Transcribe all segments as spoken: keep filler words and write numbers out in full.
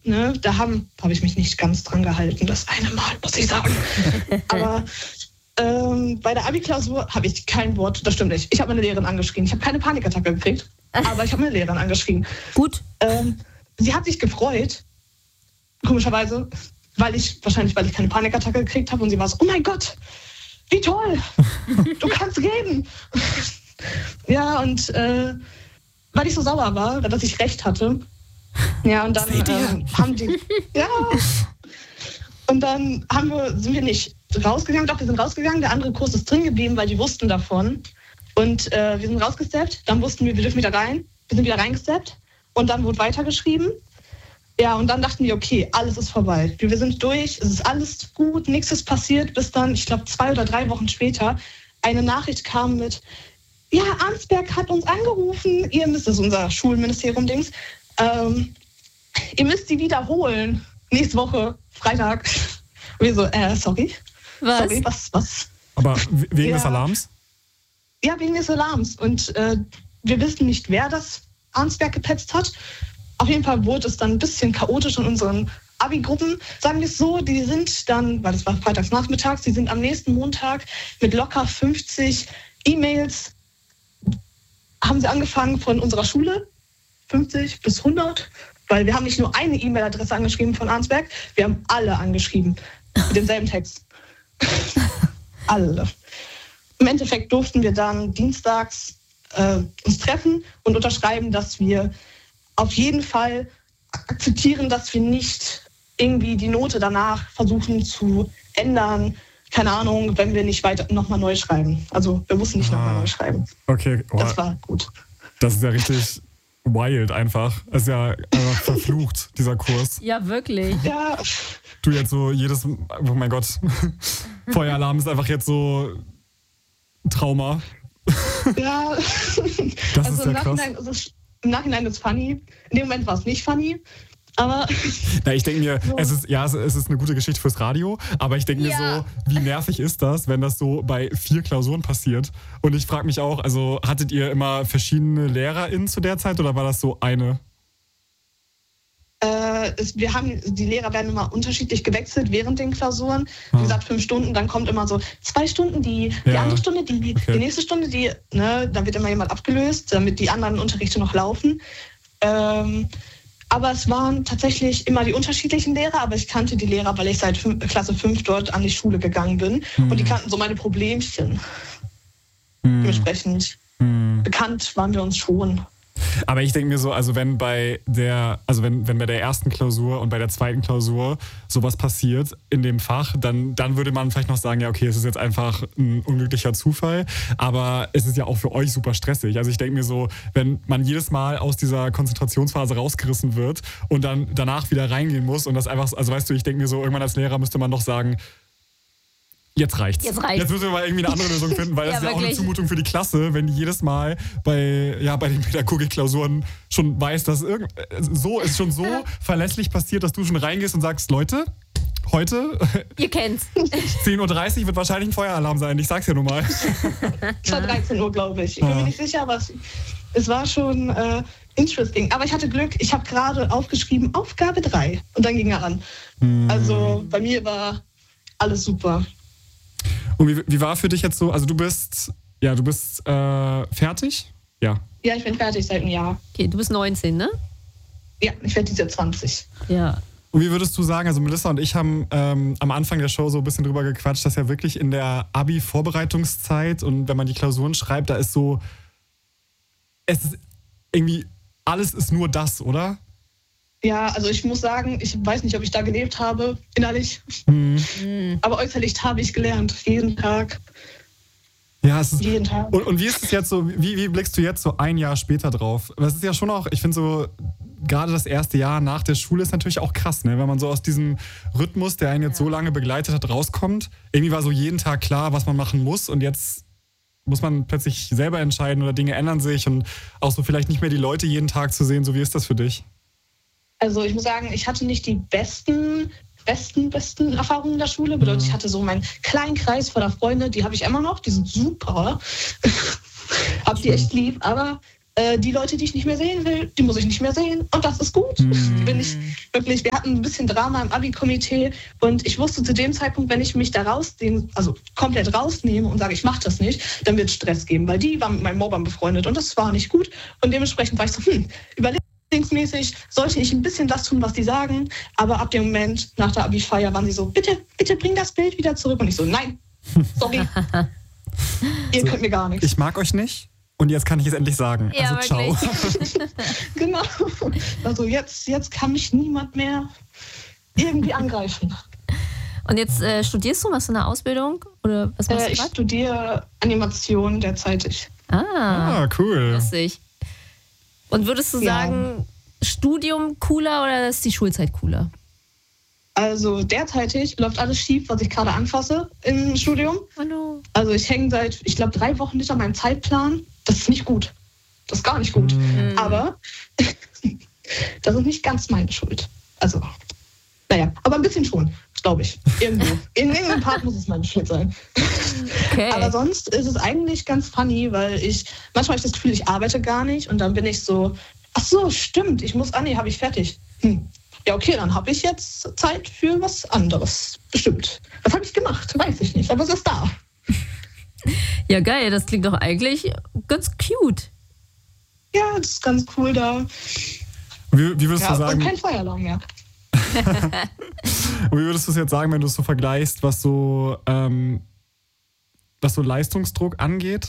ne, da habe hab ich mich nicht ganz dran gehalten, das eine Mal, muss ich sagen. Aber ähm, bei der Abi-Klausur habe ich kein Wort, das stimmt nicht. Ich habe meine Lehrerin angeschrien. Ich habe keine Panikattacke gekriegt, aber ich habe meine Lehrerin angeschrien. Gut. Ähm, sie hat sich gefreut, komischerweise, weil ich, wahrscheinlich, weil ich keine Panikattacke gekriegt habe und sie war so, oh mein Gott, wie toll, du kannst reden. Ja, und äh, weil ich so sauer war, dass ich recht hatte. Ja, und dann ähm, haben die, ja, und dann haben wir, sind wir nicht rausgegangen, doch, wir sind rausgegangen, der andere Kurs ist drin geblieben, weil die wussten davon. Und äh, wir sind rausgesteppt, dann wussten wir, wir dürfen wieder rein, wir sind wieder reingesteppt und dann wurde weitergeschrieben. Ja, und dann dachten wir, okay, alles ist vorbei. Wir sind durch, es ist alles gut, nichts ist passiert, bis dann, ich glaube, zwei oder drei Wochen später eine Nachricht kam mit, ja, Arnsberg hat uns angerufen, ihr müsst, das ist unser Schulministerium-Dings, ähm, ihr müsst sie wiederholen. Nächste Woche, Freitag. Und wir so, äh, sorry. Was? Sorry, was, was? Aber wegen ja. des Alarms? Ja, wegen des Alarms. Und äh, wir wissen nicht, wer das Arnsberg gepetzt hat. Auf jeden Fall wurde es dann ein bisschen chaotisch in unseren Abi-Gruppen. Sagen wir es so, die sind dann, weil es war freitags nachmittags, die sind am nächsten Montag mit locker fünfzig E-Mails, haben sie angefangen von unserer Schule, fünfzig bis hundert, weil wir haben nicht nur eine E-Mail-Adresse angeschrieben von Arnsberg, wir haben alle angeschrieben mit demselben Text. Alle. Im Endeffekt durften wir dann dienstags äh, uns treffen und unterschreiben, dass wir auf jeden Fall akzeptieren, dass wir nicht irgendwie die Note danach versuchen zu ändern. Keine Ahnung, wenn wir nicht weiter nochmal neu schreiben. Also wir mussten nicht ah. nochmal neu schreiben. Okay. Oh. Das war gut. Das ist ja richtig wild einfach. Das ist ja einfach verflucht, dieser Kurs. Ja, wirklich. Ja. Du jetzt so jedes, oh mein Gott, Feueralarm ist einfach jetzt so Trauma. Ja. Das also ist ja krass. Nachhinein ist es, im Nachhinein ist es funny. In dem Moment war es nicht funny. Aber Na, ich denke mir, so. es ist, ja, es ist eine gute Geschichte fürs Radio, aber ich denke mir ja. so, wie nervig ist das, wenn das so bei vier Klausuren passiert? Und ich frage mich auch, also hattet ihr immer verschiedene LehrerInnen zu der Zeit oder war das so eine? Äh, es, wir haben, die Lehrer werden immer unterschiedlich gewechselt während den Klausuren. Wie ah. gesagt, fünf Stunden, dann kommt immer so zwei Stunden die, die ja. andere Stunde die, okay. die nächste Stunde die, ne, da wird immer jemand abgelöst, damit die anderen Unterrichte noch laufen. Ähm, Aber es waren tatsächlich immer die unterschiedlichen Lehrer, aber ich kannte die Lehrer, weil ich seit fünf, Klasse fünf dort an die Schule gegangen bin. Mhm. Und die kannten so meine Problemchen. Mhm. Dementsprechend mhm. bekannt waren wir uns schon. Aber ich denke mir so, also wenn bei der, also wenn, wenn bei der ersten Klausur und bei der zweiten Klausur sowas passiert in dem Fach, dann, dann würde man vielleicht noch sagen, ja okay, es ist jetzt einfach ein unglücklicher Zufall, aber es ist ja auch für euch super stressig. Also ich denke mir so, wenn man jedes Mal aus dieser Konzentrationsphase rausgerissen wird und dann danach wieder reingehen muss und das einfach, also weißt du, ich denke mir so, irgendwann als Lehrer müsste man doch sagen, jetzt reicht's. Jetzt reicht's. Jetzt müssen wir mal irgendwie eine andere Lösung finden, weil das ja, ist ja wirklich. auch eine Zumutung für die Klasse, wenn die jedes Mal bei, ja, bei den Pädagogikklausuren schon weiß, dass irgend, so ist schon so verlässlich passiert, dass du schon reingehst und sagst, Leute, heute ihr kennt's. zehn Uhr dreißig wird wahrscheinlich ein Feueralarm sein, ich sag's ja nur mal. Es war dreizehn Uhr, glaube ich. Ich bin ja. mir nicht sicher, aber es, es war schon äh, interesting. Aber ich hatte Glück, ich habe gerade aufgeschrieben, Aufgabe drei und dann ging er an. Hm. Also bei mir war alles super. Und wie, wie war für dich jetzt so, also du bist, ja, du bist äh, fertig? Ja. Ja, ich bin fertig seit einem Jahr. Okay, du bist neunzehn, ne? Ja, ich werde dieses Jahr zwanzig. Ja. Und wie würdest du sagen, also Melissa und ich haben ähm, am Anfang der Show so ein bisschen drüber gequatscht, dass ja wirklich in der Abi-Vorbereitungszeit und wenn man die Klausuren schreibt, da ist so, es ist irgendwie, alles ist nur das, oder? Ja, also ich muss sagen, ich weiß nicht, ob ich da gelebt habe, innerlich. Mhm. Aber äußerlich habe ich gelernt, jeden Tag. Ja, es ist, jeden Tag. Und, und wie ist es jetzt so, wie, wie blickst du jetzt so ein Jahr später drauf? Das ist ja schon auch, ich finde so, gerade das erste Jahr nach der Schule ist natürlich auch krass, ne? Wenn man so aus diesem Rhythmus, der einen jetzt so lange begleitet hat, rauskommt. Irgendwie war so jeden Tag klar, was man machen muss und jetzt muss man plötzlich selber entscheiden oder Dinge ändern sich und auch so vielleicht nicht mehr die Leute jeden Tag zu sehen. So, wie ist das für dich? Also ich muss sagen, ich hatte nicht die besten, besten, besten Erfahrungen in der Schule. Bedeutet, ich hatte so meinen kleinen Kreis voller Freunde, die habe ich immer noch, die sind super. Hab die echt lieb, aber äh, die Leute, die ich nicht mehr sehen will, die muss ich nicht mehr sehen. Und das ist gut. Mhm. Bin ich wirklich, wir hatten ein bisschen Drama im Abi-Komitee und ich wusste zu dem Zeitpunkt, wenn ich mich da rausnehme, also komplett rausnehme und sage, ich mache das nicht, dann wird es Stress geben, weil die waren mit meinen Mobbern befreundet und das war nicht gut. Und dementsprechend war ich so, hm, überlegungsmäßig sollte ich ein bisschen das tun, was die sagen. Aber ab dem Moment nach der Abi-Feier waren sie so, bitte, bitte bring das Bild wieder zurück. Und ich so, nein, sorry, ihr könnt mir gar nichts. Ich mag euch nicht und jetzt kann ich es endlich sagen. Ja, also ciao. Genau. Also jetzt, jetzt kann mich niemand mehr irgendwie angreifen. Und jetzt äh, studierst du, machst du eine Ausbildung? Oder was machst Äh, du ich grad? studiere Animation derzeitig. Ah, Ah, cool. lustig. Und würdest du Ja. sagen, Studium cooler oder ist die Schulzeit cooler? Also derzeitig läuft alles schief, was ich gerade anfasse im Studium. Hallo. Also ich hänge seit, ich glaube, drei Wochen nicht an meinem Zeitplan. Das ist nicht gut. Das ist gar nicht gut. Mhm. Aber das ist nicht ganz meine Schuld. Also, naja, aber ein bisschen schon, glaube ich. Irgendwo. In irgendeinem Part muss es meine Schuld sein. Okay. Aber sonst ist es eigentlich ganz funny, weil ich, manchmal habe ich das Gefühl, ich arbeite gar nicht und dann bin ich so, ach so, stimmt, ich muss, ah nee, habe ich fertig. Hm. Ja, okay, dann habe ich jetzt Zeit für was anderes. Bestimmt. Was habe ich gemacht? Weiß ich nicht, aber es ist da. Ja, geil, das klingt doch eigentlich ganz cute. Ja, das ist ganz cool da. Wie, wie würdest Ja, du sagen, und kein Feueralarm mehr. wie würdest du es jetzt sagen, wenn du es so vergleichst, was so, ähm, was so Leistungsdruck angeht?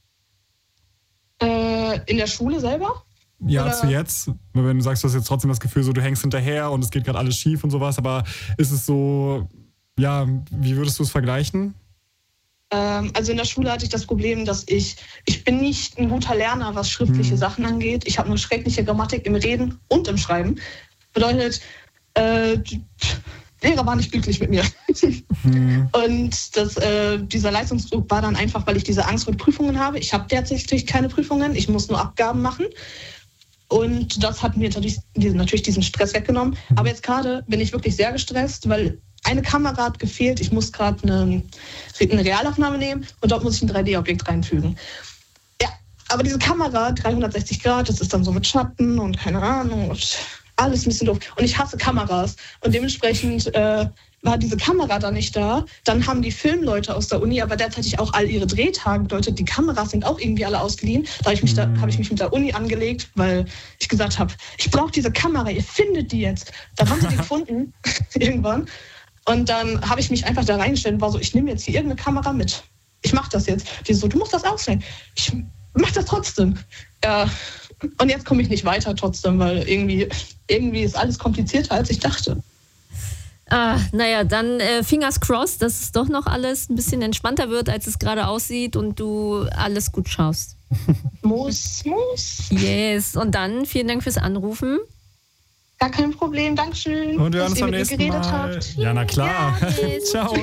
Äh, in der Schule selber? Ja, Oder- zu jetzt. Wenn du sagst, du hast jetzt trotzdem das Gefühl, so du hängst hinterher und es geht gerade alles schief und sowas, aber ist es so, ja, wie würdest du es vergleichen? Ähm, also in der Schule hatte ich das Problem, dass ich, ich bin nicht ein guter Lerner, was schriftliche Hm. Sachen angeht. Ich habe eine schreckliche Grammatik im Reden und im Schreiben. Bedeutet, äh, die Lehrer waren nicht glücklich mit mir. Hm. Und das, äh, dieser Leistungsdruck war dann einfach, weil ich diese Angst vor Prüfungen habe. Ich habe derzeit keine Prüfungen, ich muss nur Abgaben machen. Und das hat mir natürlich diesen, natürlich diesen Stress weggenommen. Aber jetzt gerade bin ich wirklich sehr gestresst, weil eine Kamera hat gefehlt. Ich muss gerade eine, eine Realaufnahme nehmen und dort muss ich ein drei D-Objekt reinfügen. Ja, aber diese Kamera, dreihundertsechzig Grad, das ist dann so mit Schatten und keine Ahnung und alles ein bisschen doof. Und ich hasse Kameras. Und dementsprechend äh, war diese Kamera dann nicht da. Dann haben die Filmleute aus der Uni aber derzeit auch all ihre Drehtage. Bedeutet, die Kameras sind auch irgendwie alle ausgeliehen. Da habe ich, mich da, hab ich mich mit der Uni angelegt, weil ich gesagt habe, ich brauche diese Kamera, ihr findet die jetzt. Dann haben sie die gefunden, irgendwann. Und dann habe ich mich einfach da reingestellt und war so, ich nehme jetzt hier irgendeine Kamera mit. Ich mache das jetzt. Die so, du musst das ausleihen. Ich mache das trotzdem. Ja. Und jetzt komme ich nicht weiter trotzdem, weil irgendwie, irgendwie ist alles komplizierter, als ich dachte. Ah, naja, dann äh, fingers crossed, dass es doch noch alles ein bisschen entspannter wird, als es gerade aussieht und du alles gut schaffst. Muss, muss. Yes. Und dann vielen Dank fürs Anrufen. Gar kein Problem, Dankeschön. Und wir hören dass uns ihr beim mit mir nächsten geredet Mal. habt. Ja, na klar. Ja, tschüss. Ciao.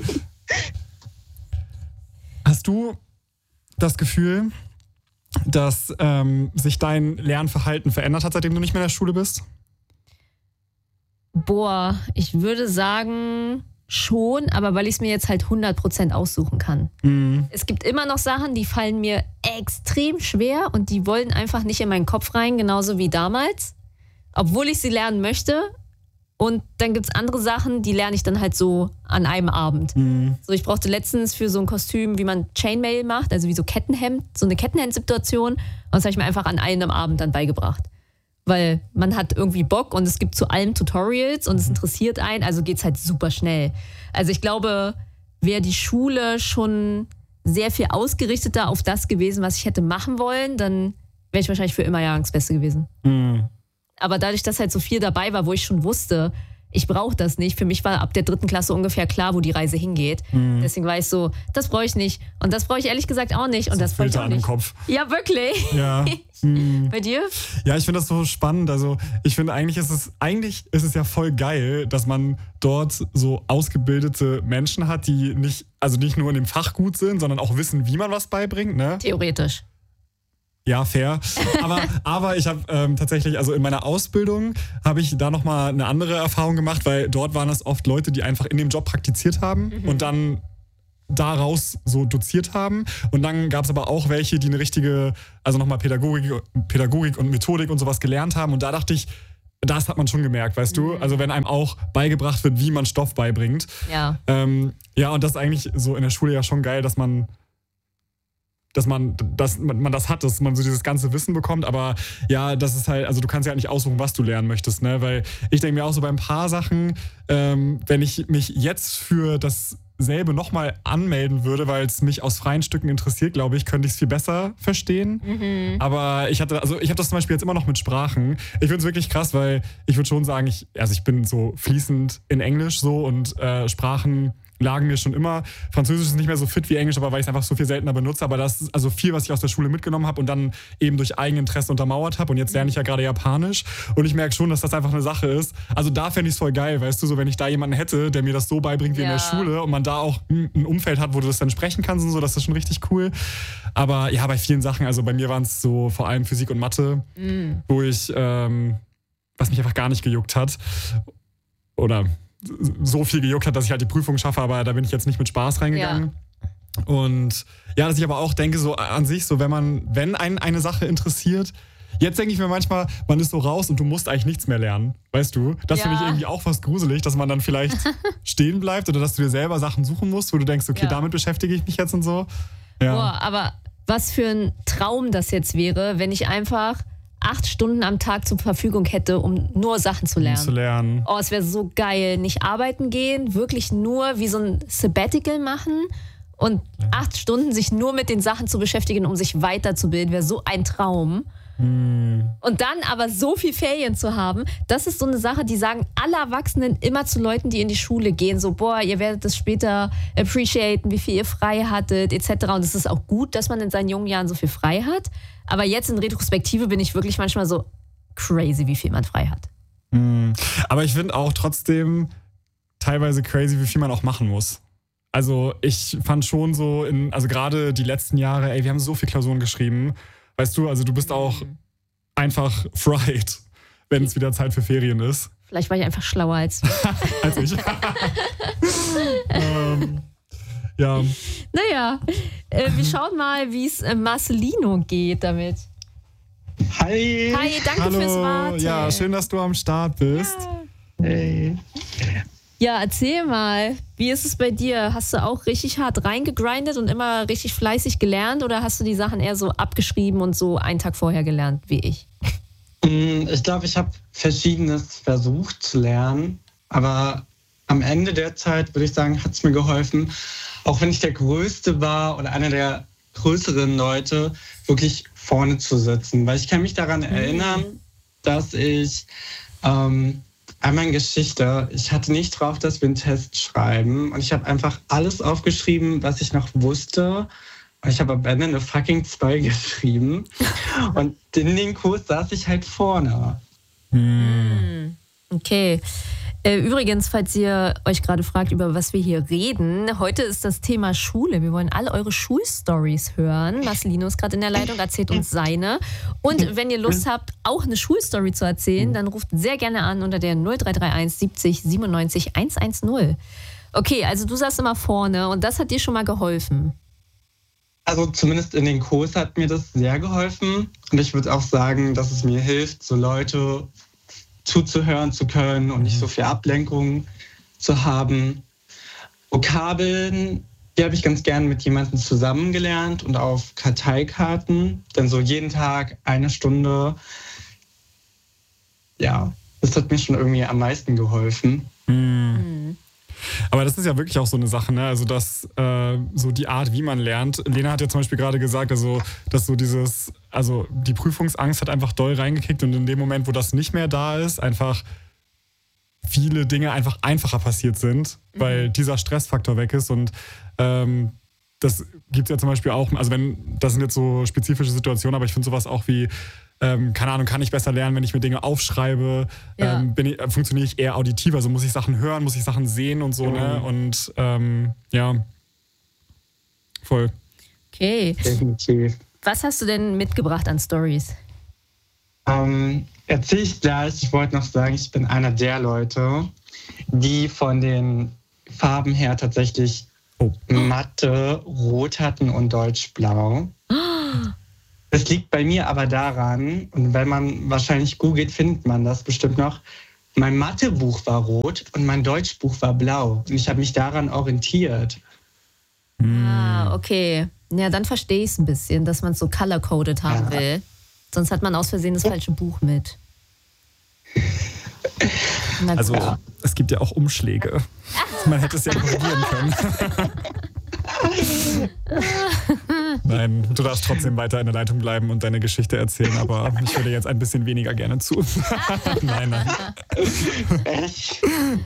Hast du das Gefühl, dass ähm, sich dein Lernverhalten verändert hat, seitdem du nicht mehr in der Schule bist? Boah, ich würde sagen schon, aber weil ich es mir jetzt halt hundert Prozent aussuchen kann. Mhm. Es gibt immer noch Sachen, die fallen mir extrem schwer und die wollen einfach nicht in meinen Kopf rein, genauso wie damals, obwohl ich sie lernen möchte. Und dann gibt es andere Sachen, die lerne ich dann halt so an einem Abend. Mhm. So, ich brauchte letztens für so ein Kostüm, wie man Chainmail macht, also wie so Kettenhemd, so eine Kettenhemd-Situation. Und das habe ich mir einfach an einem Abend dann beigebracht. Weil man hat irgendwie Bock und es gibt zu allem Tutorials und es interessiert einen, also geht es halt super schnell. Also ich glaube, wäre die Schule schon sehr viel ausgerichteter auf das gewesen, was ich hätte machen wollen, dann wäre ich wahrscheinlich für immer Jahrgangsbeste gewesen. Mhm. Aber dadurch, dass halt so viel dabei war, wo ich schon wusste, ich brauche das nicht. Für mich war ab der dritten Klasse ungefähr klar, wo die Reise hingeht. Mhm. Deswegen war ich so, das brauche ich nicht. Und das brauche ich ehrlich gesagt auch nicht. Und das brauche ich Filter auch an dem nicht. Kopf. Ja, wirklich. Ja. Mhm. Bei dir? Ja, ich finde das so spannend. Also ich finde eigentlich ist es eigentlich ist es ja voll geil, dass man dort so ausgebildete Menschen hat, die nicht also nicht nur in dem Fach gut sind, sondern auch wissen, wie man was beibringt. Ne? Theoretisch. Ja, fair. Aber, aber ich habe ähm, tatsächlich, also in meiner Ausbildung habe ich da nochmal eine andere Erfahrung gemacht, weil dort waren das oft Leute, die einfach in dem Job praktiziert haben Mhm. und dann daraus so doziert haben. Und dann gab es aber auch welche, die eine richtige, also nochmal Pädagogik, Pädagogik und Methodik und sowas gelernt haben. Und da dachte ich, das hat man schon gemerkt, weißt du? Also wenn einem auch beigebracht wird, wie man Stoff beibringt. Ja. Ähm, ja, und das ist eigentlich so in der Schule ja schon geil, dass man dass man, dass man, man das hat, dass man so dieses ganze Wissen bekommt, aber ja, das ist halt, also du kannst ja halt nicht aussuchen, was du lernen möchtest, ne, weil ich denke mir auch so bei ein paar Sachen, ähm, wenn ich mich jetzt für dasselbe nochmal anmelden würde, weil es mich aus freien Stücken interessiert, glaube ich, könnte ich es viel besser verstehen, mhm. aber ich hatte, also ich habe das zum Beispiel jetzt immer noch mit Sprachen, ich finde es wirklich krass, weil ich würde schon sagen, ich, also ich bin so fließend in Englisch so und äh, Sprachen lagen mir schon immer. Französisch ist nicht mehr so fit wie Englisch, aber weil ich es einfach so viel seltener benutze. Aber das ist also viel, was ich aus der Schule mitgenommen habe und dann eben durch Eigeninteresse untermauert habe. Und jetzt lerne ich ja gerade Japanisch. Und ich merke schon, dass das einfach eine Sache ist. Also da fände ich es voll geil, weißt du, so wenn ich da jemanden hätte, der mir das so beibringt wie ja. in der Schule und man da auch ein Umfeld hat, wo du das dann sprechen kannst und so, das ist schon richtig cool. Aber ja, bei vielen Sachen, also bei mir waren es so vor allem Physik und Mathe, mm. wo ich, ähm, was mich einfach gar nicht gejuckt hat. Oder so viel gejuckt hat, dass ich halt die Prüfung schaffe, aber da bin ich jetzt nicht mit Spaß reingegangen. Ja. Und ja, dass ich aber auch denke, so an sich, so wenn man, wenn einen eine Sache interessiert, jetzt denke ich mir manchmal, man ist so raus und du musst eigentlich nichts mehr lernen, weißt du? Das ja. finde ich irgendwie auch fast gruselig, dass man dann vielleicht stehen bleibt oder dass du dir selber Sachen suchen musst, wo du denkst, okay, ja. damit beschäftige ich mich jetzt und so. Ja. Boah, aber was für ein Traum das jetzt wäre, wenn ich einfach acht Stunden am Tag zur Verfügung hätte, um nur Sachen zu lernen. Um zu lernen. Oh, es wäre so geil. Nicht arbeiten gehen, wirklich nur wie so ein Sabbatical machen und ja. acht Stunden sich nur mit den Sachen zu beschäftigen, um sich weiterzubilden, wäre so ein Traum. Hm. Und dann aber so viel Ferien zu haben, das ist so eine Sache, die sagen alle Erwachsenen immer zu Leuten, die in die Schule gehen, so, boah, ihr werdet das später appreciaten, wie viel ihr frei hattet, et cetera. Und es ist auch gut, dass man in seinen jungen Jahren so viel frei hat. Aber jetzt in Retrospektive bin ich wirklich manchmal so crazy, wie viel man frei hat. Hm. Aber ich finde auch trotzdem teilweise crazy, wie viel man auch machen muss. Also ich fand schon so, in, also gerade die letzten Jahre, ey, wir haben so viele Klausuren geschrieben. Weißt du, also du bist auch einfach fried, wenn es wieder Zeit für Ferien ist. Vielleicht war ich einfach schlauer als du. als ich. ähm, ja. Naja, äh, wir schauen mal, wie es äh, Marcelino geht damit. Hi. Hi, danke Hallo. fürs Warten. Ja, schön, dass du am Start bist. Ja. Hey. Ja, erzähl mal, wie ist es bei dir? Hast du auch richtig hart reingegrindet und immer richtig fleißig gelernt oder hast du die Sachen eher so abgeschrieben und so einen Tag vorher gelernt wie ich? Ich glaube, ich habe Verschiedenes versucht zu lernen, aber am Ende der Zeit, würde ich sagen, hat es mir geholfen, auch wenn ich der Größte war oder einer der größeren Leute, wirklich vorne zu sitzen. Weil ich kann mich daran mhm. erinnern, dass ich... Ähm, Einmal in Geschichte. Ich hatte nicht drauf, dass wir einen Test schreiben. Und ich habe einfach alles aufgeschrieben, was ich noch wusste. Und ich habe am Ende eine fucking zwei geschrieben. Und in den Kurs saß ich halt vorne. Hm. Okay. Übrigens, falls ihr euch gerade fragt, über was wir hier reden, heute ist das Thema Schule. Wir wollen alle eure Schulstories hören. Marcelino ist gerade in der Leitung, erzählt uns seine. Und wenn ihr Lust habt, auch eine Schulstory zu erzählen, dann ruft sehr gerne an unter der null drei drei eins siebzig siebenundneunzig hundertzehn. Okay, also du saßt immer vorne und das hat dir schon mal geholfen? Also zumindest in den Kurs hat mir das sehr geholfen. Und ich würde auch sagen, dass es mir hilft, so Leute zuzuhören zu können und nicht so viel Ablenkung zu haben. Vokabeln, die habe ich ganz gern mit jemandem zusammen gelernt und auf Karteikarten. Denn so jeden Tag eine Stunde, ja, das hat mir schon irgendwie am meisten geholfen. Mhm. Aber das ist ja wirklich auch so eine Sache, ne? Also dass äh, so die Art, wie man lernt. Lena hat ja zum Beispiel gerade gesagt, also dass so dieses, also die Prüfungsangst hat einfach doll reingekickt und in dem Moment, wo das nicht mehr da ist, einfach viele Dinge einfach einfacher passiert sind, mhm. weil dieser Stressfaktor weg ist und ähm, das gibt es ja zum Beispiel auch, also wenn, das sind jetzt so spezifische Situationen, aber ich finde sowas auch wie Ähm, keine Ahnung, kann ich besser lernen, wenn ich mir Dinge aufschreibe? Ja. Ähm, bin ich, funktioniere ich eher auditiv? Also muss ich Sachen hören, muss ich Sachen sehen und so, mhm. ne? Und ähm, ja, voll. Okay. Definitiv. Was hast du denn mitgebracht an Stories? Ähm, erzähl ich gleich. Ich wollte noch sagen, ich bin einer der Leute, die von den Farben her tatsächlich Oh. Mathe rot hatten und Deutsch blau. Das liegt bei mir aber daran, und wenn man wahrscheinlich googelt, findet man das bestimmt noch, mein Mathebuch war rot und mein Deutschbuch war blau. Und ich habe mich daran orientiert. Ah, okay. Ja, dann verstehe ich es ein bisschen, dass man es so color-coded haben Ja. will. Sonst hat man aus Versehen das falsche Buch mit. Na gut. Also es gibt ja auch Umschläge. Man hätte es ja korrigieren können. Nein, du darfst trotzdem weiter in der Leitung bleiben und deine Geschichte erzählen, aber ich höre jetzt ein bisschen weniger gerne zu. Nein, nein. Echt?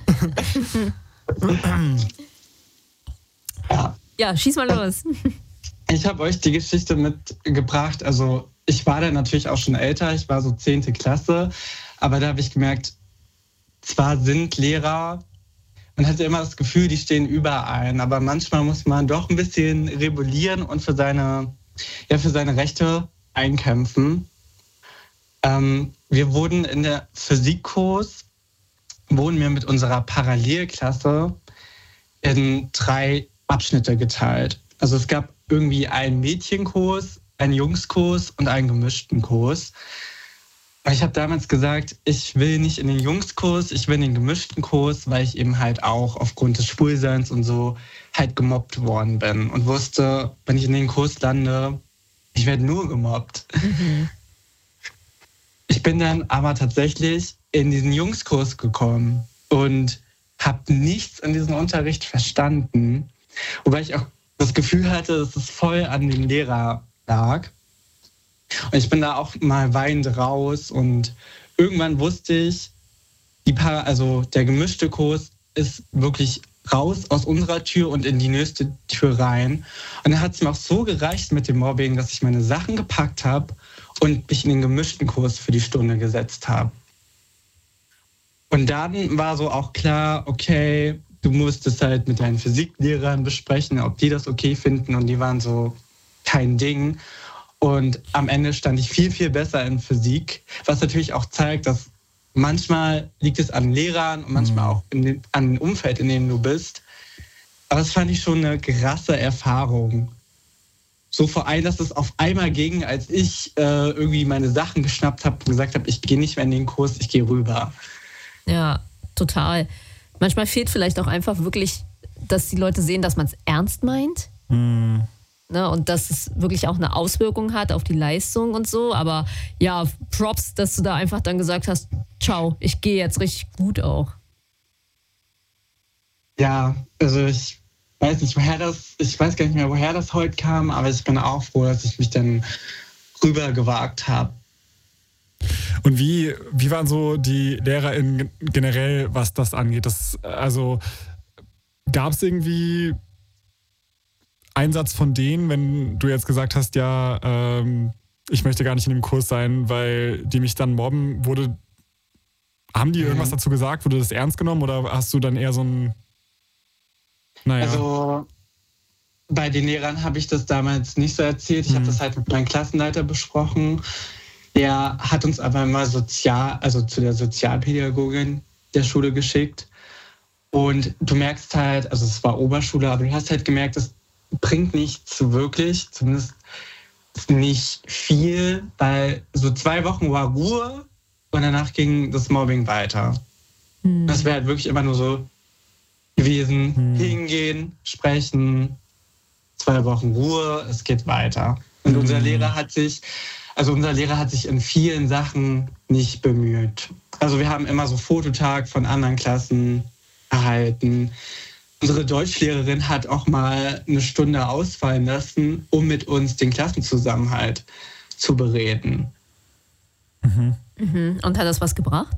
Ja. Ja, schieß mal los. Ich habe euch die Geschichte mitgebracht. Also ich war da natürlich auch schon älter, ich war so zehnte Klasse, aber da habe ich gemerkt, zwar sind Lehrer, man hatte immer das Gefühl, die stehen über einen, aber manchmal muss man doch ein bisschen rebellieren und für seine, ja, für seine Rechte einkämpfen. Ähm, wir wurden in der Physikkurs, wurden wir mit unserer Parallelklasse in drei Abschnitte geteilt. Also es gab irgendwie einen Mädchenkurs, einen Jungskurs und einen gemischten Kurs. Aber ich habe damals gesagt, ich will nicht in den Jungskurs, ich will in den gemischten Kurs, weil ich eben halt auch aufgrund des Schwulseins und so halt gemobbt worden bin und wusste, wenn ich in den Kurs lande, ich werde nur gemobbt. Mhm. Ich bin dann aber tatsächlich in diesen Jungskurs gekommen und habe nichts an diesem Unterricht verstanden, wobei ich auch das Gefühl hatte, dass es voll an dem Lehrer lag. Und ich bin da auch mal weinend raus und irgendwann wusste ich, die Para, also der gemischte Kurs ist wirklich raus aus unserer Tür und in die nächste Tür rein. Und dann hat es mir auch so gereicht mit dem Mobbing, dass ich meine Sachen gepackt habe und mich in den gemischten Kurs für die Stunde gesetzt habe. Und dann war so auch klar, okay, du musst es halt mit deinen Physiklehrern besprechen, ob die das okay finden. Und die waren so, kein Ding. Und am Ende stand ich viel, viel besser in Physik, was natürlich auch zeigt, dass manchmal liegt es an Lehrern und manchmal auch in den, an dem Umfeld, in dem du bist. Aber das fand ich schon eine krasse Erfahrung. So vor allem, dass es auf einmal ging, als ich äh, irgendwie meine Sachen geschnappt habe und gesagt habe, ich gehe nicht mehr in den Kurs, ich gehe rüber. Ja, total. Manchmal fehlt vielleicht auch einfach wirklich, dass die Leute sehen, dass man es ernst meint. Mhm. Ne, und dass es wirklich auch eine Auswirkung hat auf die Leistung und so. Aber ja, Props, dass du da einfach dann gesagt hast, ciao, ich gehe jetzt richtig gut auch. Ja, also ich weiß nicht, woher das, ich weiß gar nicht mehr, woher das heute kam, aber ich bin auch froh, dass ich mich dann rüber gewagt habe. Und wie, wie waren so die LehrerInnen generell, was das angeht? Das, also gab es irgendwie Einsatz von denen, wenn du jetzt gesagt hast, ja, ähm, ich möchte gar nicht in dem Kurs sein, weil die mich dann mobben, wurde, haben die irgendwas dazu gesagt? Wurde das ernst genommen oder hast du dann eher so ein, naja. Also bei den Lehrern habe ich das damals nicht so erzählt. Ich mhm. habe das halt mit meinem Klassenleiter besprochen. Der hat uns aber mal sozial, also zu der Sozialpädagogin der Schule geschickt. Und du merkst halt, also es war Oberschule, aber du hast halt gemerkt, es bringt nichts wirklich, zumindest nicht viel, weil so zwei Wochen war Ruhe und danach ging das Mobbing weiter. Mhm. Das wäre halt wirklich immer nur so gewesen, mhm. hingehen, sprechen, zwei Wochen Ruhe, es geht weiter. Und mhm. unser Lehrer hat sich, also unser Lehrer hat sich in vielen Sachen nicht bemüht. Also wir haben immer so Fototag von anderen Klassen erhalten. Unsere Deutschlehrerin hat auch mal eine Stunde ausfallen lassen, um mit uns den Klassenzusammenhalt zu bereden. Mhm. Mhm. Und hat das was gebracht?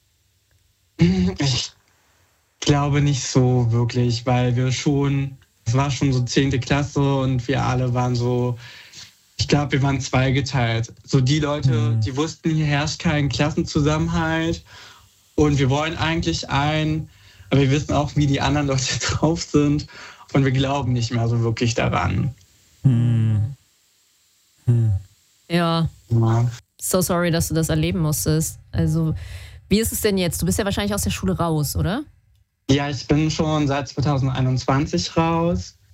Ich glaube nicht so wirklich, weil wir schon, es war schon so zehnte Klasse und wir alle waren so, ich glaube, wir waren zweigeteilt. So die Leute, mhm. die wussten, hier herrscht kein Klassenzusammenhalt und wir wollen eigentlich ein, aber wir wissen auch, wie die anderen Leute drauf sind und wir glauben nicht mehr so wirklich daran. Hm. Hm. Ja. ja. So sorry, dass du das erleben musstest. Also, wie ist es denn jetzt? Du bist ja wahrscheinlich aus der Schule raus, oder? Ja, ich bin schon seit zwanzig einundzwanzig raus.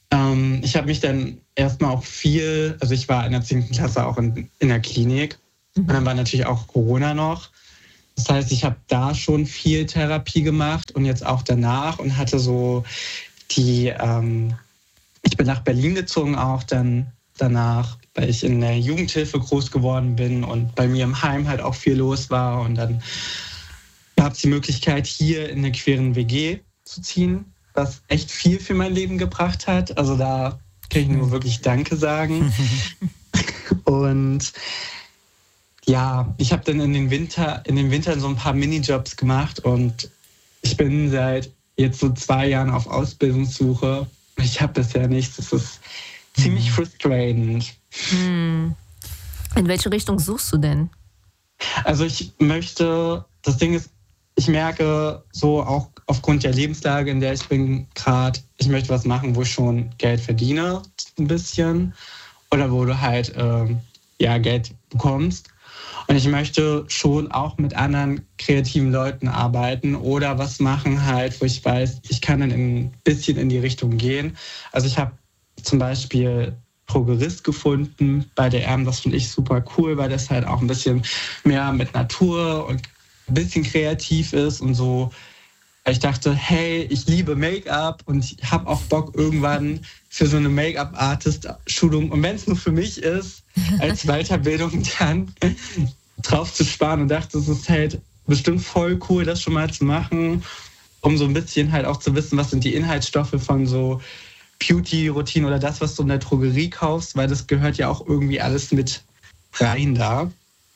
Ähm, ich habe mich dann erstmal auch viel, also ich war in der zehnten Klasse auch in, in der Klinik. Mhm. Und dann war natürlich auch Corona noch. Das heißt, ich habe da schon viel Therapie gemacht und jetzt auch danach und hatte so die, ähm, ich bin nach Berlin gezogen auch dann danach, weil ich in der Jugendhilfe groß geworden bin und bei mir im Heim halt auch viel los war. Und dann gab es die Möglichkeit, hier in eine queeren W G zu ziehen, was echt viel für mein Leben gebracht hat. Also da kann ich nur wirklich Danke sagen. Und ja, ich habe dann in den Winter, in den Wintern so ein paar Minijobs gemacht und ich bin seit jetzt so zwei Jahren auf Ausbildungssuche. Ich habe bisher nichts. Das ist ziemlich frustrierend. Hm. In welche Richtung suchst du denn? Also ich möchte, das Ding ist, ich merke so auch aufgrund der Lebenslage, in der ich bin gerade, ich möchte was machen, wo ich schon Geld verdiene, ein bisschen. Oder wo du halt äh, ja, Geld bekommst. Und ich möchte schon auch mit anderen kreativen Leuten arbeiten oder was machen halt, wo ich weiß, ich kann dann ein bisschen in die Richtung gehen. Also ich habe zum Beispiel Progerist gefunden bei D M, das finde ich super cool, weil das halt auch ein bisschen mehr mit Natur und ein bisschen kreativ ist und so. Ich dachte, hey, ich liebe Make-up und ich habe auch Bock irgendwann für so eine Make-up-Artist-Schulung und wenn es nur für mich ist, als Weiterbildung dann drauf zu sparen und dachte, es ist halt bestimmt voll cool, das schon mal zu machen, um so ein bisschen halt auch zu wissen, was sind die Inhaltsstoffe von so Beauty-Routinen oder das, was du in der Drogerie kaufst, weil das gehört ja auch irgendwie alles mit rein da.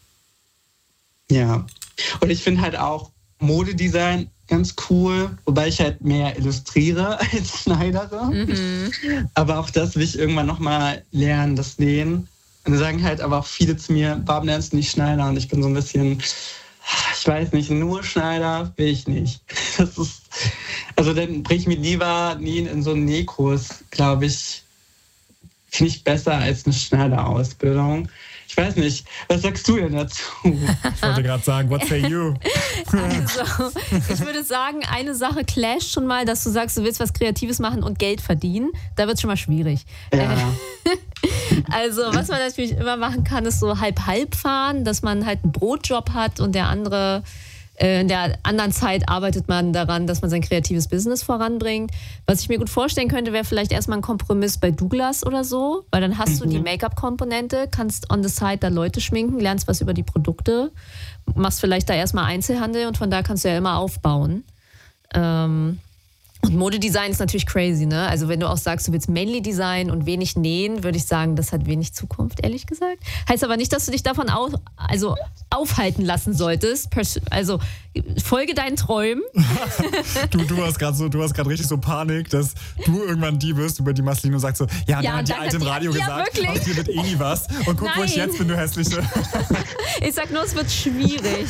Ja. Und ich finde halt auch Modedesign ganz cool, wobei ich halt mehr illustriere als schneidere. Mhm. Aber auch das will ich irgendwann nochmal lernen, das Nähen. Und da sagen halt aber auch viele zu mir, warum lernst du nicht Schneider? Und ich bin so ein bisschen, ich weiß nicht, nur Schneider will ich nicht. Das ist, also dann bring ich mich lieber nie in so einen Nähkurs, glaube ich, finde ich besser als eine Schneiderausbildung. Ich weiß nicht, was sagst du denn dazu? Ich wollte gerade sagen, what say you? Also, ich würde sagen, eine Sache clasht schon mal, dass du sagst, du willst was Kreatives machen und Geld verdienen. Da wird es schon mal schwierig. Ja. Also, was man natürlich immer machen kann, ist so halb-halb fahren, dass man halt einen Brotjob hat und der andere, äh, in der anderen Zeit arbeitet man daran, dass man sein kreatives Business voranbringt. Was ich mir gut vorstellen könnte, wäre vielleicht erstmal ein Kompromiss bei Douglas oder so, weil dann hast mhm. du die Make-up-Komponente, kannst on the side da Leute schminken, lernst was über die Produkte, machst vielleicht da erstmal Einzelhandel und von da kannst du ja immer aufbauen. Ähm, Und Modedesign ist natürlich crazy, ne? Also wenn du auch sagst, du willst mainly Design und wenig nähen, würde ich sagen, das hat wenig Zukunft, ehrlich gesagt. Heißt aber nicht, dass du dich davon au- also aufhalten lassen solltest. Pers- also folge deinen Träumen. du, du hast gerade so, du hast gerade richtig so Panik, dass du irgendwann die wirst, über die Marceline sagt so, ja, ja, dann hat die Alte im Radio ja, gesagt, wirklich? aus dir wird eh nie was. Und guck, Nein. wo ich jetzt bin, du Hässliche. Ich sag nur, es wird schwierig.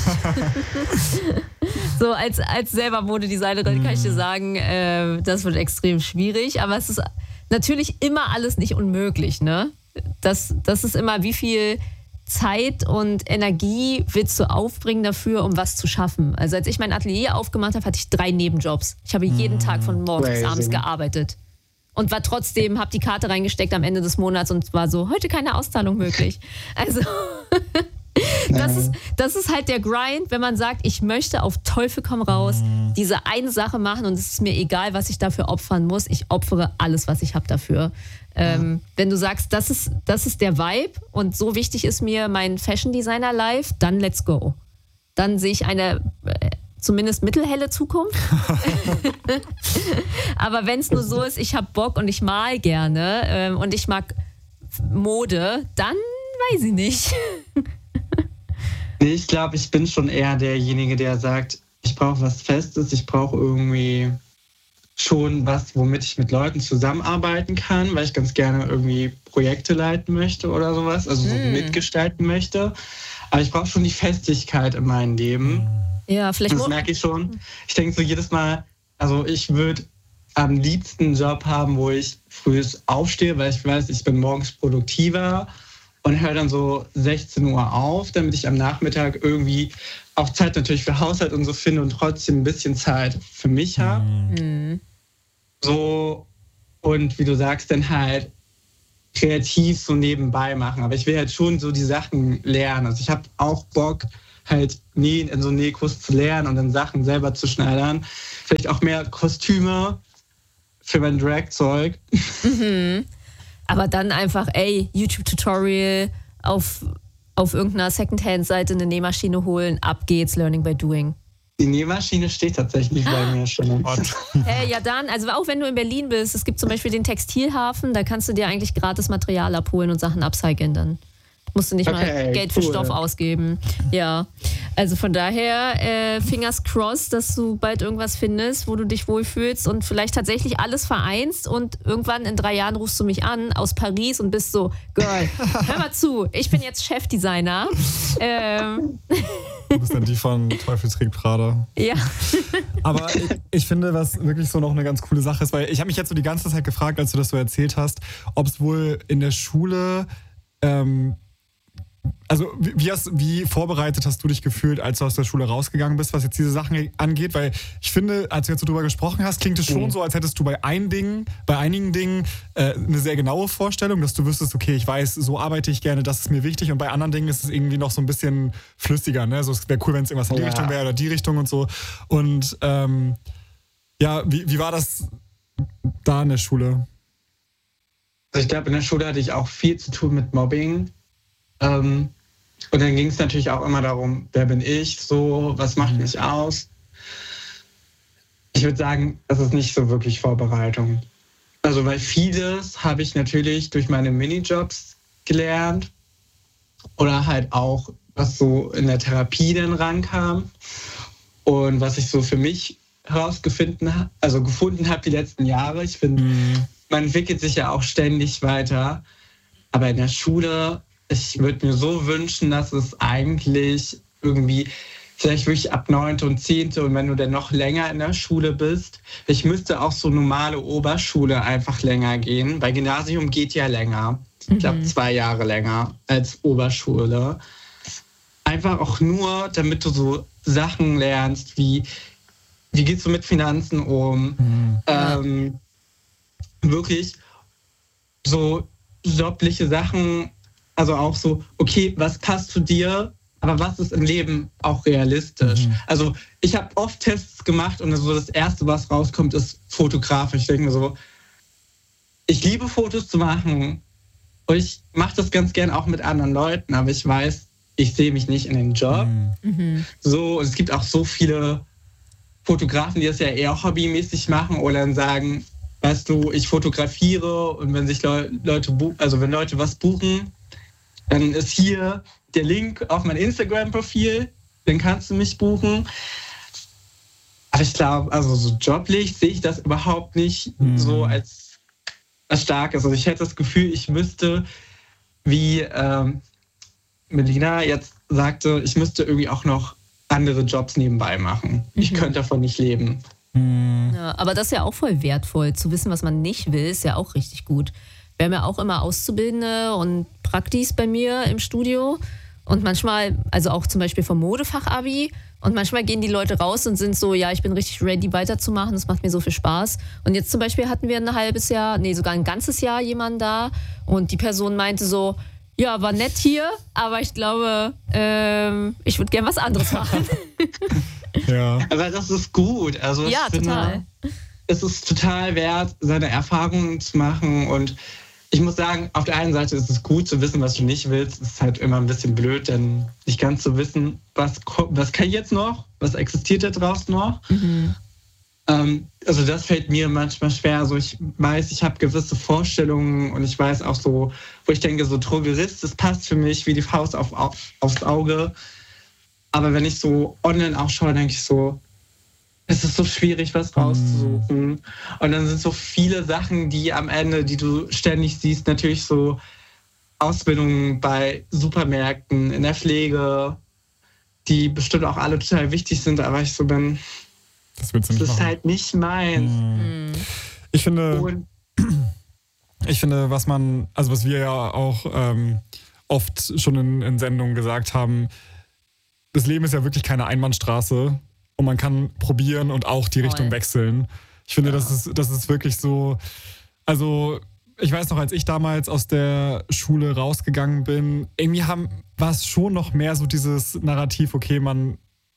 So, als, als selber Modedesignerin kann ich dir sagen, äh, das wird extrem schwierig. Aber es ist natürlich immer alles nicht unmöglich, ne? Das, das ist immer, wie viel Zeit und Energie willst du aufbringen dafür, um was zu schaffen. Also als ich mein Atelier aufgemacht habe, hatte ich drei Nebenjobs. Ich habe jeden Tag von morgens bis abends gearbeitet. Und war trotzdem, habe die Karte reingesteckt am Ende des Monats und war so, heute keine Auszahlung möglich. Also... Das ist, das ist halt der Grind, wenn man sagt, ich möchte auf Teufel komm raus diese eine Sache machen und es ist mir egal, was ich dafür opfern muss. Ich opfere alles, was ich habe dafür. Ähm, wenn du sagst, das ist, das ist der Vibe und so wichtig ist mir mein Fashion Designer Life, dann let's go. Dann sehe ich eine äh, zumindest mittelhelle Zukunft. Aber wenn es nur so ist, ich habe Bock und ich mal gerne ähm, und ich mag Mode, dann weiß ich nicht. Nee, ich glaube, ich bin schon eher derjenige, der sagt, ich brauche was Festes, ich brauche irgendwie schon was, womit ich mit Leuten zusammenarbeiten kann, weil ich ganz gerne irgendwie Projekte leiten möchte oder sowas, also so mm. mitgestalten möchte. Aber ich brauche schon die Festigkeit in meinem Leben. Ja, vielleicht. Das merke ich schon. Ich denke so jedes Mal, also ich würde am liebsten einen Job haben, wo ich früh aufstehe, weil ich weiß, ich bin morgens produktiver. Und höre dann so sechzehn Uhr auf, damit ich am Nachmittag irgendwie auch Zeit natürlich für Haushalt und so finde und trotzdem ein bisschen Zeit für mich habe. Mhm. So, und wie du sagst, dann halt kreativ so nebenbei machen. Aber ich will halt schon so die Sachen lernen. Also ich habe auch Bock, halt Nähen in so einen Nähkurs zu lernen und dann Sachen selber zu schneidern. Vielleicht auch mehr Kostüme für mein Drag-Zeug. Mhm. Aber dann einfach, ey, YouTube-Tutorial auf, auf irgendeiner Secondhand-Seite eine Nähmaschine holen, ab geht's, Learning by Doing. Die Nähmaschine steht tatsächlich bei mir schon. Hey, ja dann, also auch wenn du in Berlin bist, es gibt zum Beispiel den Textilhafen, da kannst du dir eigentlich gratis Material abholen und Sachen upcyclen dann. Musst du nicht Okay, mal Geld cool. für Stoff ausgeben. Ja, also von daher, äh, fingers crossed, dass du bald irgendwas findest, wo du dich wohlfühlst und vielleicht tatsächlich alles vereinst und irgendwann in drei Jahren rufst du mich an aus Paris und bist so, Girl, hör mal zu, ich bin jetzt Chefdesigner. Ähm, Du bist dann die von Teufel trägt Prada. ja. Aber ich, ich finde, was wirklich so noch eine ganz coole Sache ist, weil ich habe mich jetzt so die ganze Zeit gefragt, als du das so erzählt hast, ob es wohl in der Schule, ähm, also wie, wie, hast, wie vorbereitet hast du dich gefühlt, als du aus der Schule rausgegangen bist, was jetzt diese Sachen angeht? Weil ich finde, als du jetzt so drüber gesprochen hast, klingt es schon Mhm. so, als hättest du bei, ein Ding, bei einigen Dingen äh, eine sehr genaue Vorstellung, dass du wüsstest, okay, ich weiß, so arbeite ich gerne, das ist mir wichtig. Und bei anderen Dingen ist es irgendwie noch so ein bisschen flüssiger. Ne? Also es wäre cool, wenn es irgendwas in die Ja. Richtung wäre oder die Richtung und so. Und ähm, ja, wie, wie war das da in der Schule? Also ich glaube, in der Schule hatte ich auch viel zu tun mit Mobbing. Ähm, und dann ging es natürlich auch immer darum, wer bin ich, so, was macht mich aus? Ich würde sagen, das ist nicht so wirklich Vorbereitung. Also weil vieles habe ich natürlich durch meine Minijobs gelernt oder halt auch, was so in der Therapie dann rankam und was ich so für mich herausgefunden habe, also gefunden habe die letzten Jahre. Ich finde, man entwickelt sich ja auch ständig weiter, aber in der Schule, ich würde mir so wünschen, dass es eigentlich irgendwie vielleicht wirklich ab neunte und zehnte und wenn du dann noch länger in der Schule bist, ich müsste auch so normale Oberschule einfach länger gehen, weil Gymnasium geht ja länger. Ich glaube zwei Jahre länger als Oberschule. Einfach auch nur, damit du so Sachen lernst, wie wie gehst du mit Finanzen um, Mhm. ähm, wirklich so jobliche Sachen, also auch so, okay, was passt zu dir, aber was ist im Leben auch realistisch? Mhm. Also ich habe oft Tests gemacht und so das Erste, was rauskommt, ist fotografisch. Ich denke mir so, ich liebe Fotos zu machen und ich mache das ganz gern auch mit anderen Leuten, aber ich weiß, ich sehe mich nicht in den Job. Mhm. So, und es gibt auch so viele Fotografen, die das ja eher hobbymäßig machen oder dann sagen, weißt du, ich fotografiere und wenn sich Leu- Leute, bu- also wenn Leute was buchen, dann ist hier der Link auf mein Instagram-Profil, dann kannst du mich buchen. Aber ich glaube, also so joblich sehe ich das überhaupt nicht Mhm. so als was Starkes. Also ich hätte das Gefühl, ich müsste, wie ähm, Melina jetzt sagte, ich müsste irgendwie auch noch andere Jobs nebenbei machen. Ich Mhm. könnte davon nicht leben. Mhm. Ja, aber das ist ja auch voll wertvoll. Zu wissen, was man nicht will, ist ja auch richtig gut. Wir haben ja auch immer Auszubildende und Praktis bei mir im Studio. Und manchmal, also auch zum Beispiel vom Modefach-Abi. Und manchmal gehen die Leute raus und sind so, ja, ich bin richtig ready weiterzumachen. Das macht mir so viel Spaß. Und jetzt zum Beispiel hatten wir ein halbes Jahr, nee, sogar ein ganzes Jahr jemanden da. Und die Person meinte so, ja, war nett hier, aber ich glaube, ähm, ich würde gern was anderes machen. Ja. Aber das ist gut. Also Ja, ich finde, total. es ist total wert, seine Erfahrungen zu machen. Und ich muss sagen, auf der einen Seite ist es gut zu wissen, was du nicht willst. Es ist halt immer ein bisschen blöd, denn nicht ganz zu wissen, was, ko- was kann ich jetzt noch? Was existiert da draußen noch? Mhm. Ähm, also das fällt mir manchmal schwer. Also ich weiß, ich habe gewisse Vorstellungen und ich weiß auch so, wo ich denke, so Drogerist, das passt für mich wie die Faust auf, auf, aufs Auge. Aber wenn ich so online auch schaue, denke ich so, es ist so schwierig, was rauszusuchen. Und dann sind so viele Sachen, die am Ende, die du ständig siehst, natürlich so Ausbildungen bei Supermärkten, in der Pflege, die bestimmt auch alle total wichtig sind, aber ich so bin, Das willst du das nicht ist machen. halt nicht meins. Mhm. Ich finde, Und ich finde, was man, also was wir ja auch ähm, oft schon in, in Sendungen gesagt haben, das Leben ist ja wirklich keine Einbahnstraße und man kann probieren und auch die Voll. Richtung wechseln. Ich finde, das ist, das ist wirklich so, also ich weiß noch, als ich damals aus der Schule rausgegangen bin, irgendwie haben, war es schon noch mehr so dieses Narrativ, okay, man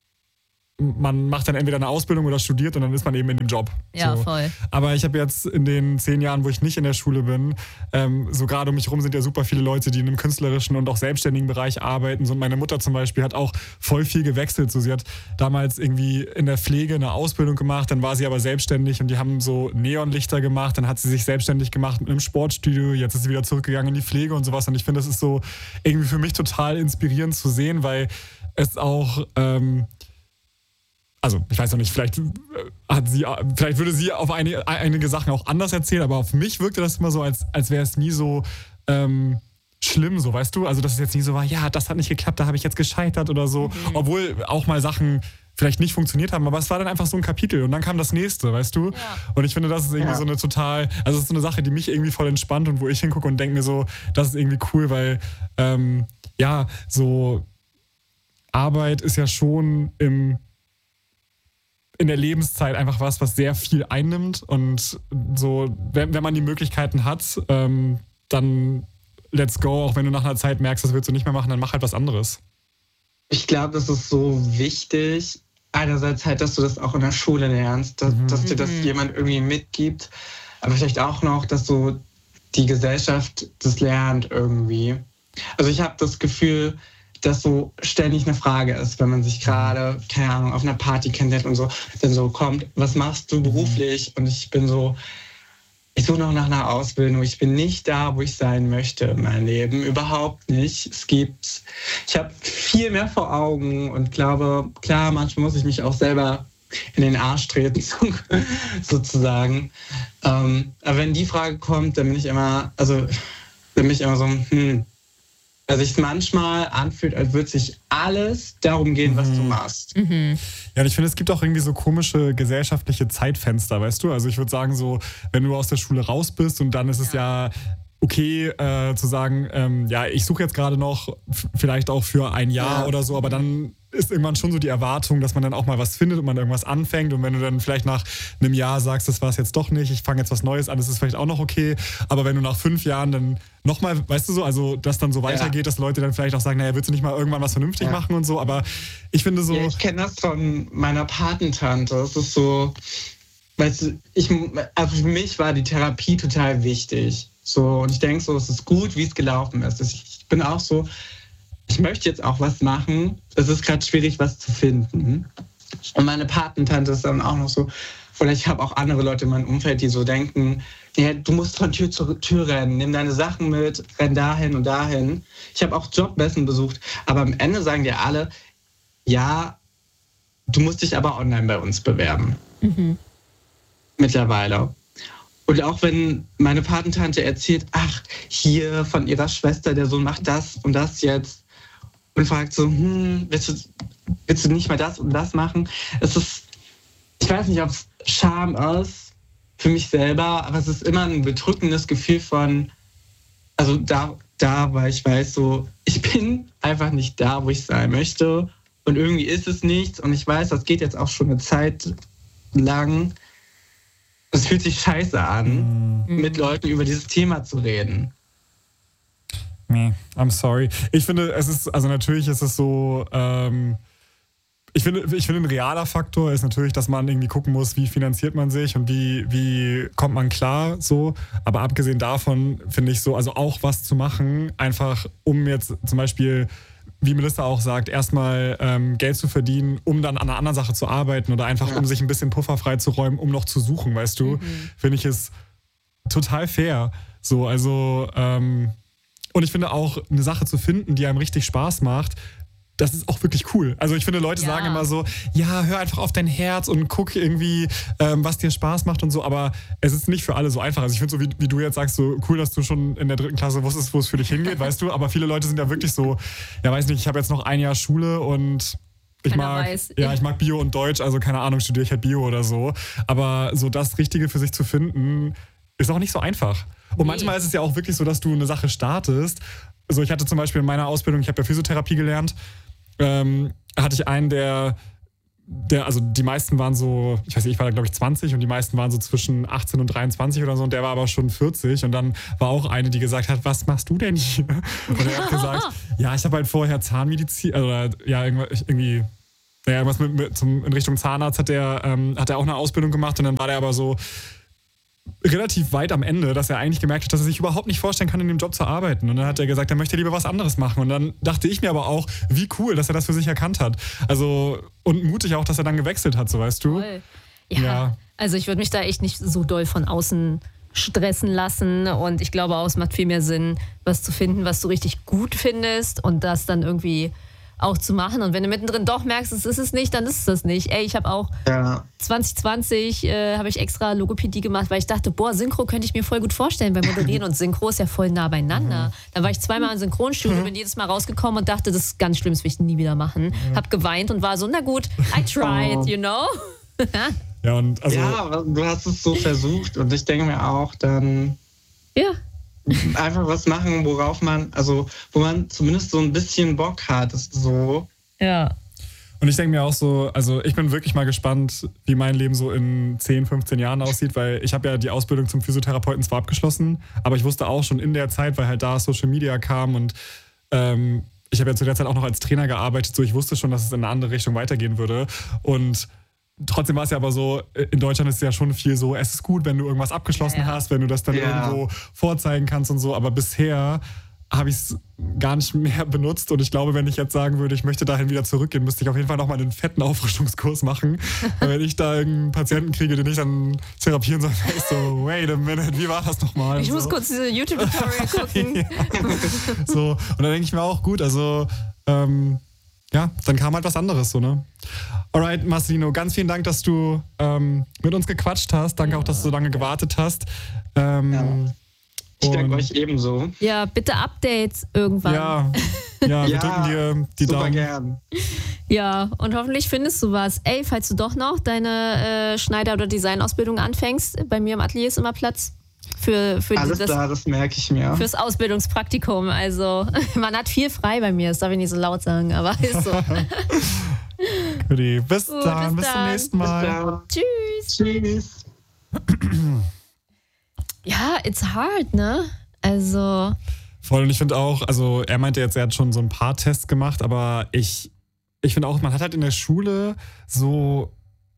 man macht dann entweder eine Ausbildung oder studiert und dann ist man eben in dem Job. Ja, so. voll. Aber ich habe jetzt in den zehn Jahren, wo ich nicht in der Schule bin, ähm, so gerade um mich herum sind ja super viele Leute, die in einem künstlerischen und auch selbstständigen Bereich arbeiten. So meine Mutter zum Beispiel hat auch voll viel gewechselt. So, sie hat damals irgendwie in der Pflege eine Ausbildung gemacht, dann war sie aber selbstständig und die haben so Neonlichter gemacht. Dann hat sie sich selbstständig gemacht mit einem Sportstudio. Jetzt ist sie wieder zurückgegangen in die Pflege und sowas. Und ich finde, das ist so irgendwie für mich total inspirierend zu sehen, weil es auch... Ähm, Also, ich weiß noch nicht, vielleicht hat sie, vielleicht würde sie auf eine, einige Sachen auch anders erzählen, aber auf mich wirkte das immer so, als, als wäre es nie so ähm, schlimm, so, weißt du? Also, dass es jetzt nie so war, ja, das hat nicht geklappt, da habe ich jetzt gescheitert oder so. Mhm. Obwohl auch mal Sachen vielleicht nicht funktioniert haben, aber es war dann einfach so ein Kapitel und dann kam das nächste, weißt du? Ja. Und ich finde, das ist irgendwie ja. so eine total, also es ist so eine Sache, die mich irgendwie voll entspannt und wo ich hingucke und denke mir so, das ist irgendwie cool, weil, ähm, ja, so Arbeit ist ja schon im in der Lebenszeit einfach was, was sehr viel einnimmt und so, wenn, wenn man die Möglichkeiten hat, ähm, dann let's go, auch wenn du nach einer Zeit merkst, das willst du nicht mehr machen, dann mach halt was anderes. Ich glaube, das ist so wichtig, einerseits halt, dass du das auch in der Schule lernst, dass, mhm. dass dir das jemand irgendwie mitgibt, aber vielleicht auch noch, dass so die Gesellschaft das lernt irgendwie. Also ich habe das Gefühl, dass so ständig eine Frage ist, wenn man sich gerade, keine Ahnung, auf einer Party kennenlernt und so, dann so kommt, was machst du beruflich? Und ich bin so, ich suche noch nach einer Ausbildung, ich bin nicht da, wo ich sein möchte in meinem Leben, überhaupt nicht. Es gibt, ich habe viel mehr vor Augen und glaube, klar, manchmal muss ich mich auch selber in den Arsch treten, sozusagen. Ähm, aber wenn die Frage kommt, dann bin ich immer, also, dann bin ich immer so, hm, also sich manchmal anfühlt, als würde sich alles darum gehen, mhm. was du machst. Mhm. Ja, und ich finde, es gibt auch irgendwie so komische gesellschaftliche Zeitfenster, weißt du? Also ich würde sagen so, wenn du aus der Schule raus bist und dann ist es ja, ja okay äh, zu sagen, ähm, ja, ich suche jetzt gerade noch f- vielleicht auch für ein Jahr ja. oder so, aber dann ist irgendwann schon so die Erwartung, dass man dann auch mal was findet und man irgendwas anfängt und wenn du dann vielleicht nach einem Jahr sagst, das war es jetzt doch nicht, ich fange jetzt was Neues an, das ist vielleicht auch noch okay, aber wenn du nach fünf Jahren dann nochmal, weißt du so, also dass dann so weitergeht, ja. dass Leute dann vielleicht auch sagen, naja, willst du nicht mal irgendwann was vernünftig ja. machen und so, aber ich finde so... Ja, ich kenne das von meiner Patentante, das ist so, weißt du, ich, also für mich war die Therapie total wichtig, so, und ich denke so, es ist gut, wie es gelaufen ist. Ich bin auch so, ich möchte jetzt auch was machen. Es ist gerade schwierig, was zu finden. Und meine Patentante ist dann auch noch so, vielleicht ich habe auch andere Leute in meinem Umfeld, die so denken, ja, du musst von Tür zu Tür rennen, nimm deine Sachen mit, renn dahin und dahin. Ich habe auch Jobmessen besucht, aber am Ende sagen dir alle, ja, du musst dich aber online bei uns bewerben. Mhm. Mittlerweile. Und auch wenn meine Patentante erzählt, ach, hier von ihrer Schwester, der Sohn macht das und das jetzt und fragt so, hm, willst du, willst du nicht mal das und das machen? Es ist, ich weiß nicht, ob es Scham ist für mich selber, aber es ist immer ein bedrückendes Gefühl von, also da, da, weil ich weiß so, ich bin einfach nicht da, wo ich sein möchte und irgendwie ist es nichts und ich weiß, das geht jetzt auch schon eine Zeit lang. Es fühlt sich scheiße an, mhm. mit Leuten über dieses Thema zu reden. Nee, I'm sorry. Ich finde, es ist, also natürlich ist es so, ähm, ich finde, ich finde, ein realer Faktor ist natürlich, dass man irgendwie gucken muss, wie finanziert man sich und wie, wie kommt man klar, so. Aber abgesehen davon finde ich so, also auch was zu machen, einfach um jetzt zum Beispiel, wie Melissa auch sagt, erstmal ähm, Geld zu verdienen, um dann an einer anderen Sache zu arbeiten oder einfach, ja. um sich ein bisschen Puffer freizuräumen, um noch zu suchen, weißt du, mhm. finde ich es total fair. So, also, ähm, und ich finde auch, eine Sache zu finden, die einem richtig Spaß macht, das ist auch wirklich cool. Also ich finde, Leute ja. sagen immer so, ja, hör einfach auf dein Herz und guck irgendwie, ähm, was dir Spaß macht und so, aber es ist nicht für alle so einfach. Also ich finde so, wie, wie du jetzt sagst, so cool, dass du schon in der dritten Klasse wusstest, wo es für dich hingeht, weißt du, aber viele Leute sind ja wirklich so, ja, weiß nicht, ich habe jetzt noch ein Jahr Schule und ich Keiner mag, weiß. ja, ich mag Bio und Deutsch, also keine Ahnung, studiere ich halt Bio oder so, aber so das Richtige für sich zu finden, ist auch nicht so einfach. Und nee. manchmal ist es ja auch wirklich so, dass du eine Sache startest. Also ich hatte zum Beispiel in meiner Ausbildung, ich habe ja Physiotherapie gelernt, ähm, hatte ich einen, der der, also die meisten waren so, ich weiß nicht, ich war da glaube ich zwanzig und die meisten waren so zwischen achtzehn und dreiundzwanzig oder so und der war aber schon vierzig und dann war auch eine, die gesagt hat, was machst du denn hier? Und er hat gesagt, ja, ich habe halt vorher Zahnmedizin, oder ja, irgendwie, ja, irgendwas mit, mit zum, in Richtung Zahnarzt hat er, ähm, hat er auch eine Ausbildung gemacht und dann war der aber so relativ weit am Ende, dass er eigentlich gemerkt hat, dass er sich überhaupt nicht vorstellen kann, in dem Job zu arbeiten. Und dann hat er gesagt, er möchte lieber was anderes machen. Und dann dachte ich mir aber auch, wie cool, dass er das für sich erkannt hat. Also, und mutig auch, dass er dann gewechselt hat, so weißt du. Toll. Ja, Ja. also ich würde mich da echt nicht so doll von außen stressen lassen und ich glaube auch, es macht viel mehr Sinn, was zu finden, was du richtig gut findest und das dann irgendwie auch zu machen. Und wenn du mittendrin doch merkst, es ist es nicht, dann ist es das nicht. Ey, ich habe auch Ja. zwanzig zwanzig äh, habe ich extra Logopädie gemacht, weil ich dachte, boah, Synchro könnte ich mir voll gut vorstellen, weil Moderieren und Synchro ist ja voll nah beieinander. Dann war ich zweimal in Synchronstudio, bin jedes Mal rausgekommen und dachte, das ist ganz schlimm, das will ich nie wieder machen. Hab geweint und war so, na gut, I tried, you know? Ja, und also, ja, aber du hast es so versucht und ich denke mir auch, dann Ja. einfach was machen, worauf man, also wo man zumindest so ein bisschen Bock hat, ist so. Ja. und ich denke mir auch so, also ich bin wirklich mal gespannt, wie mein Leben so in zehn, fünfzehn Jahren aussieht, weil ich habe ja die Ausbildung zum Physiotherapeuten zwar abgeschlossen, aber ich wusste auch schon in der Zeit, weil halt da Social Media kam und ähm, ich habe ja zu der Zeit auch noch als Trainer gearbeitet, so ich wusste schon, dass es in eine andere Richtung weitergehen würde und trotzdem war es ja aber so, in Deutschland ist es ja schon viel so, es ist gut, wenn du irgendwas abgeschlossen Ja, ja. hast, wenn du das dann Ja. irgendwo vorzeigen kannst und so, aber bisher habe ich es gar nicht mehr benutzt und ich glaube, wenn ich jetzt sagen würde, ich möchte dahin wieder zurückgehen, müsste ich auf jeden Fall nochmal einen fetten Auffrischungskurs machen. Weil wenn ich da irgendeinen Patienten kriege, den ich dann therapieren soll, wäre ich so, wait a minute, wie war das nochmal? Ich so. muss kurz diese YouTube-Tutorial gucken. So, und da denke ich mir auch, gut, also ähm, ja, dann kam halt was anderes, so, ne? Alright, Marcelino, ganz vielen Dank, dass du ähm, mit uns gequatscht hast. Danke auch, dass du so lange gewartet hast. Ähm, Ja. Ich danke und- euch ebenso. Ja, bitte Updates irgendwann. Ja, ja, wir Ja, drücken dir die Super Daumen. gern. Ja, und hoffentlich findest du was. Ey, falls du doch noch deine äh, Schneider- oder Designausbildung anfängst, bei mir im Atelier ist immer Platz für, für Alles das, klar, das merke ich mir. fürs Ausbildungspraktikum. Also man hat viel frei bei mir, das darf ich nicht so laut sagen, aber ist so. Goodie. Bis Gut, dann, bis bis zum dann. nächsten Bis Mal. dann. Tschüss. Tschüss. Ja, it's hard, ne? Also, Voll, und ich finde auch, also er meinte jetzt, er hat schon so ein paar Tests gemacht, aber ich, ich finde auch, man hat halt in der Schule so,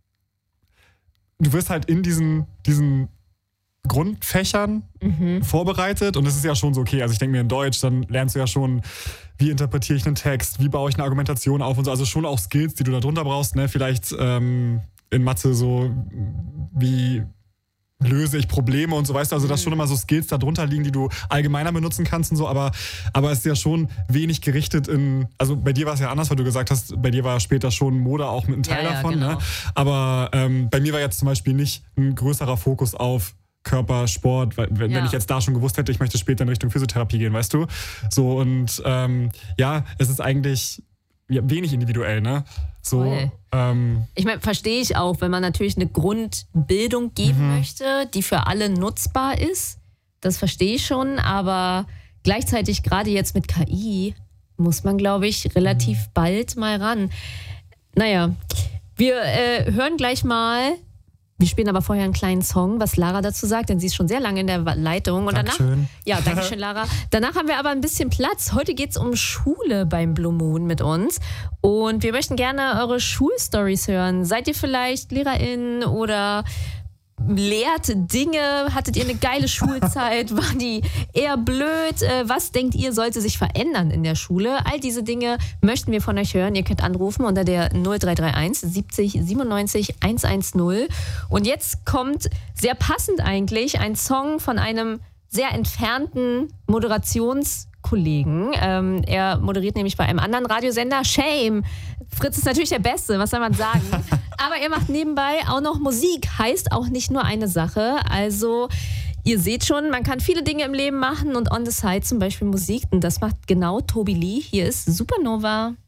du wirst halt in diesen, diesen Grundfächern mhm. vorbereitet und es ist ja schon so okay, also ich denke mir in Deutsch, dann lernst du ja schon, wie interpretiere ich einen Text, wie baue ich eine Argumentation auf und so, also schon auch Skills, die du da drunter brauchst, ne, vielleicht ähm, in Mathe so, wie löse ich Probleme und so, weißt du, also dass schon immer so Skills da drunter liegen, die du allgemeiner benutzen kannst und so, aber, aber es ist ja schon wenig gerichtet in, also bei dir war es ja anders, weil du gesagt hast, bei dir war später schon Mode auch mit einem Teil Ja, ja, davon, genau. ne? Aber ähm, bei mir war jetzt zum Beispiel nicht ein größerer Fokus auf Körper, Sport, weil, wenn, Ja. wenn ich jetzt da schon gewusst hätte, ich möchte später in Richtung Physiotherapie gehen, weißt du? So und ähm, ja, es ist eigentlich ja, wenig individuell, ne? So, Voll. ähm, Ich meine, verstehe ich auch, wenn man natürlich eine Grundbildung geben Mhm. möchte, die für alle nutzbar ist. Das verstehe ich schon, aber gleichzeitig gerade jetzt mit K I muss man, glaube ich, relativ Mhm. bald mal ran. Naja, wir äh, hören gleich mal. Wir spielen aber vorher einen kleinen Song, was Lara dazu sagt, denn sie ist schon sehr lange in der Leitung. Und danach, Dankeschön. ja, danke schön, Lara. Danach haben wir aber ein bisschen Platz. Heute geht es um Schule beim Blue Moon mit uns. Und wir möchten gerne eure Schulstories hören. Seid ihr vielleicht LehrerInnen oder lehrt Dinge? Hattet ihr eine geile Schulzeit? War die eher blöd? Äh, Was denkt ihr, sollte sich verändern in der Schule? All diese Dinge möchten wir von euch hören. Ihr könnt anrufen unter der null drei drei eins siebzig siebenundneunzig hundertzehn. Und jetzt kommt sehr passend eigentlich ein Song von einem sehr entfernten Moderationskollegen. Ähm, er moderiert nämlich bei einem anderen Radiosender. Shame! Fritz ist natürlich der Beste, was soll man sagen? Aber er macht nebenbei auch noch Musik. Heißt auch nicht nur eine Sache. Also ihr seht schon, man kann viele Dinge im Leben machen und on the side zum Beispiel Musik. Und das macht genau Tobi Lee. Hier ist Supernova.